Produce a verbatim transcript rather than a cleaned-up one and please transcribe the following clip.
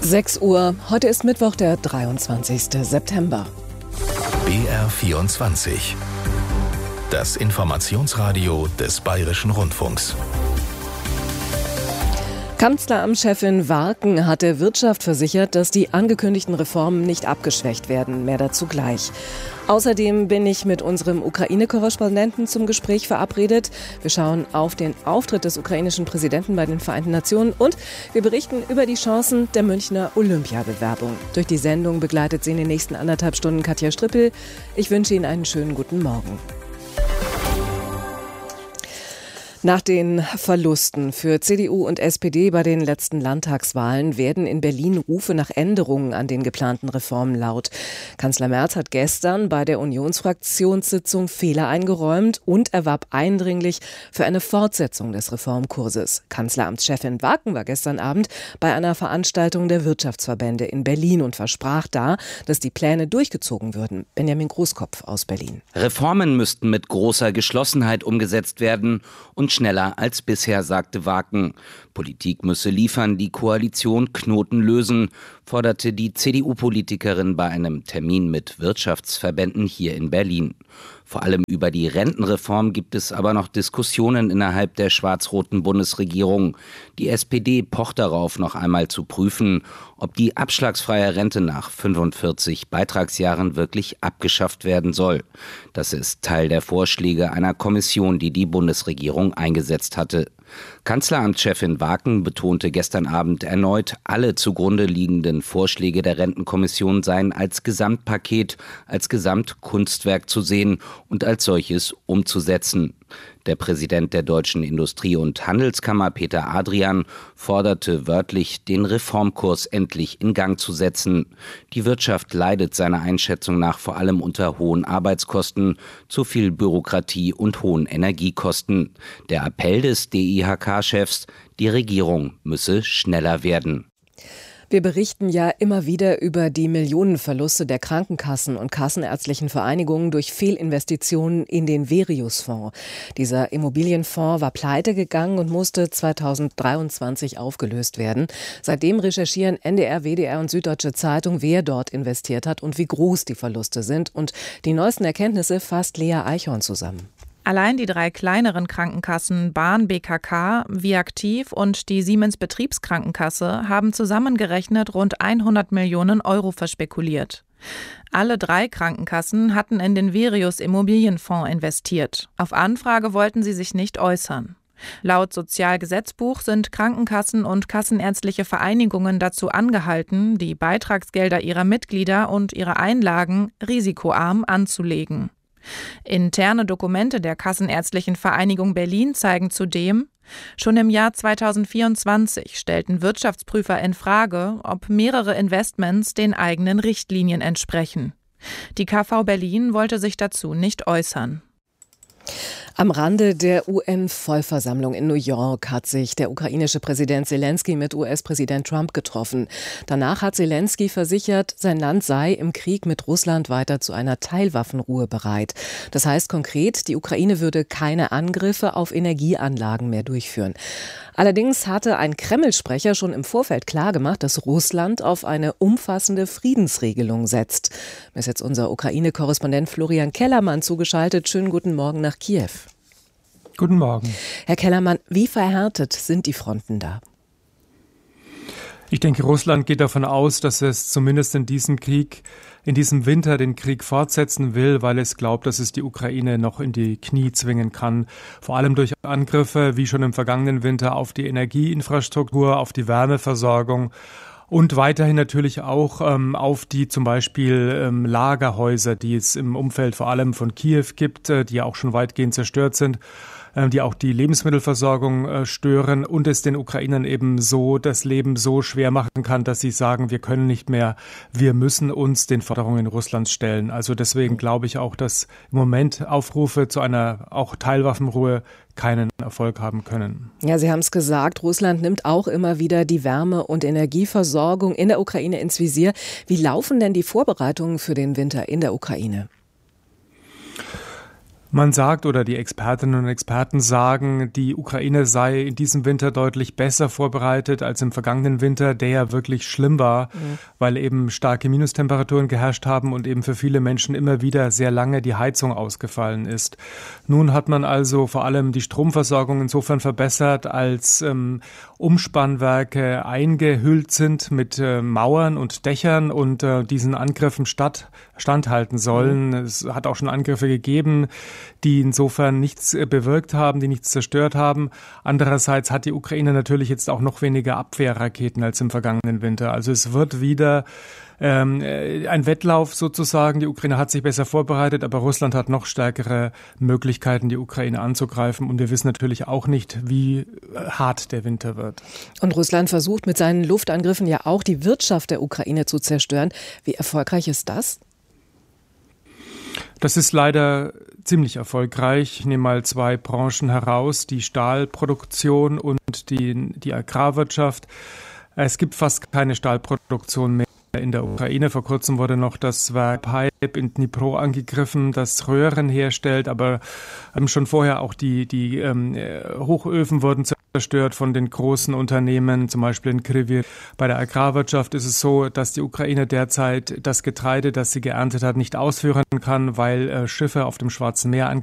sechs Uhr, heute ist Mittwoch, der dreiundzwanzigster September. B R vierundzwanzig. Das Informationsradio des Bayerischen Rundfunks. Kanzleramtschefin Warken hat der Wirtschaft versichert, dass die angekündigten Reformen nicht abgeschwächt werden. Mehr dazu gleich. Außerdem bin ich mit unserem Ukraine-Korrespondenten zum Gespräch verabredet. Wir schauen auf den Auftritt des ukrainischen Präsidenten bei den Vereinten Nationen und wir berichten über die Chancen der Münchner Olympiabewerbung. Durch die Sendung begleitet sie in den nächsten anderthalb Stunden Katja Strippel. Ich wünsche Ihnen einen schönen guten Morgen. Nach den Verlusten für C D U und S P D bei den letzten Landtagswahlen werden in Berlin Rufe nach Änderungen an den geplanten Reformen laut. Kanzler Merz hat gestern bei der Unionsfraktionssitzung Fehler eingeräumt und erwarb eindringlich für eine Fortsetzung des Reformkurses. Kanzleramtschefin Warken war gestern Abend bei einer Veranstaltung der Wirtschaftsverbände in Berlin und versprach da, dass die Pläne durchgezogen würden. Benjamin Großkopf aus Berlin. Reformen müssten mit großer Geschlossenheit umgesetzt werden und schneller als bisher, sagte Warken. Politik müsse liefern, die Koalition Knoten lösen, forderte die C D U-Politikerin bei einem Termin mit Wirtschaftsverbänden hier in Berlin. Vor allem über die Rentenreform gibt es aber noch Diskussionen innerhalb der schwarz-roten Bundesregierung. Die S P D pocht darauf, noch einmal zu prüfen, ob die abschlagsfreie Rente nach fünfundvierzig Beitragsjahren wirklich abgeschafft werden soll. Das ist Teil der Vorschläge einer Kommission, die die Bundesregierung eingesetzt hatte. Kanzleramtschefin Warken betonte gestern Abend erneut, alle zugrunde liegenden Vorschläge der Rentenkommission seien als Gesamtpaket, als Gesamtkunstwerk zu sehen und als solches umzusetzen. Der Präsident der Deutschen Industrie- und Handelskammer, Peter Adrian, forderte wörtlich, den Reformkurs endlich in Gang zu setzen. Die Wirtschaft leidet seiner Einschätzung nach vor allem unter hohen Arbeitskosten, zu viel Bürokratie und hohen Energiekosten. Der Appell des D I H K-Chefs, die Regierung müsse schneller werden. Wir berichten ja immer wieder über die Millionenverluste der Krankenkassen und kassenärztlichen Vereinigungen durch Fehlinvestitionen in den Verius-Fonds. Dieser Immobilienfonds war pleite gegangen und musste zweitausenddreiundzwanzig aufgelöst werden. Seitdem recherchieren N D R, W D R und Süddeutsche Zeitung, wer dort investiert hat und wie groß die Verluste sind. Und die neuesten Erkenntnisse fasst Lea Eichhorn zusammen. Allein die drei kleineren Krankenkassen Bahn, B K K, Viaktiv und die Siemens Betriebskrankenkasse haben zusammengerechnet rund hundert Millionen Euro verspekuliert. Alle drei Krankenkassen hatten in den Verius Immobilienfonds investiert. Auf Anfrage wollten sie sich nicht äußern. Laut Sozialgesetzbuch sind Krankenkassen und kassenärztliche Vereinigungen dazu angehalten, die Beitragsgelder ihrer Mitglieder und ihre Einlagen risikoarm anzulegen. Interne Dokumente der Kassenärztlichen Vereinigung Berlin zeigen zudem, schon im Jahr zweitausendvierundzwanzig stellten Wirtschaftsprüfer in Frage, ob mehrere Investments den eigenen Richtlinien entsprechen. Die K V Berlin wollte sich dazu nicht äußern. Am Rande der U N-Vollversammlung in New York hat sich der ukrainische Präsident Selenskyj mit U S-Präsident Trump getroffen. Danach hat Selenskyj versichert, sein Land sei im Krieg mit Russland weiter zu einer Teilwaffenruhe bereit. Das heißt konkret, die Ukraine würde keine Angriffe auf Energieanlagen mehr durchführen. Allerdings hatte ein Kreml-Sprecher schon im Vorfeld klargemacht, dass Russland auf eine umfassende Friedensregelung setzt. Mir ist jetzt unser Ukraine-Korrespondent Florian Kellermann zugeschaltet. Schönen guten Morgen nach Kiew. Guten Morgen. Herr Kellermann, wie verhärtet sind die Fronten da? Ich denke, Russland geht davon aus, dass es zumindest in diesem Krieg, in diesem Winter den Krieg fortsetzen will, weil es glaubt, dass es die Ukraine noch in die Knie zwingen kann. Vor allem durch Angriffe, wie schon im vergangenen Winter, auf die Energieinfrastruktur, auf die Wärmeversorgung. Und weiterhin natürlich auch ähm, auf die zum Beispiel ähm, Lagerhäuser, die es im Umfeld vor allem von Kiew gibt, äh, die ja auch schon weitgehend zerstört sind, äh, die auch die Lebensmittelversorgung äh, stören und es den Ukrainern eben so das Leben so schwer machen kann, dass sie sagen, wir können nicht mehr, wir müssen uns den Forderungen Russlands stellen. Also deswegen glaube ich auch, dass im Moment Aufrufe zu einer auch Teilwaffenruhe keinen Erfolg haben können. Ja, Sie haben es gesagt, Russland nimmt auch immer wieder die Wärme- und Energieversorgung in der Ukraine ins Visier. Wie laufen denn die Vorbereitungen für den Winter in der Ukraine? Man sagt oder die Expertinnen und Experten sagen, die Ukraine sei in diesem Winter deutlich besser vorbereitet als im vergangenen Winter, der ja wirklich schlimm war, mhm. weil eben starke Minustemperaturen geherrscht haben und eben für viele Menschen immer wieder sehr lange die Heizung ausgefallen ist. Nun hat man also vor allem die Stromversorgung insofern verbessert, als ähm, Umspannwerke eingehüllt sind mit äh, Mauern und Dächern und äh, diesen Angriffen statt, standhalten sollen. Mhm. Es hat auch schon Angriffe gegeben, die insofern nichts bewirkt haben, die nichts zerstört haben. Andererseits hat die Ukraine natürlich jetzt auch noch weniger Abwehrraketen als im vergangenen Winter. Also es wird wieder ähm, ein Wettlauf sozusagen. Die Ukraine hat sich besser vorbereitet, aber Russland hat noch stärkere Möglichkeiten, die Ukraine anzugreifen. Und wir wissen natürlich auch nicht, wie hart der Winter wird. Und Russland versucht mit seinen Luftangriffen ja auch die Wirtschaft der Ukraine zu zerstören. Wie erfolgreich ist das? Das ist leider ziemlich erfolgreich. Ich nehme mal zwei Branchen heraus, die Stahlproduktion und die, die Agrarwirtschaft. Es gibt fast keine Stahlproduktion mehr in der Ukraine. Vor kurzem wurde noch das Werk Pipe in Dnipro angegriffen, das Röhren herstellt, aber schon vorher auch die, die ähm, Hochöfen wurden zerstört von den großen Unternehmen, zum Beispiel in Kryvyi. Bei der Agrarwirtschaft ist es so, dass die Ukraine derzeit das Getreide, das sie geerntet hat, nicht ausführen kann, weil äh, Schiffe auf dem Schwarzen Meer